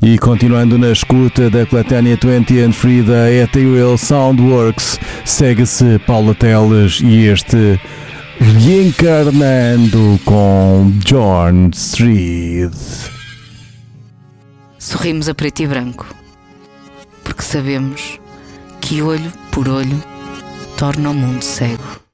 E continuando na escuta da Platânia 20 and Free da Ethereal Soundworks, segue-se Paula Teles e este Reencarnando com John Street. Sorrimos a preto e branco, porque sabemos que olho por olho torna o mundo cego.